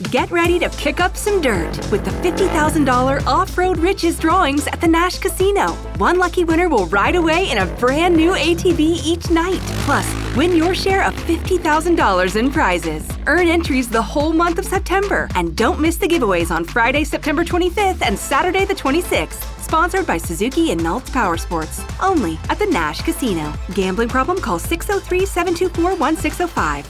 Get ready to kick up some dirt with the $50,000 Off-Road Riches drawings at the Nash Casino. One lucky winner will ride away in a brand new ATV each night. Plus, win your share of $50,000 in prizes. Earn entries the whole month of September. And don't miss the giveaways on Friday, September 25th and Saturday the 26th. Sponsored by Suzuki and Naltz Power Sports. Only at the Nash Casino. Gambling problem? Call 603-724-1605.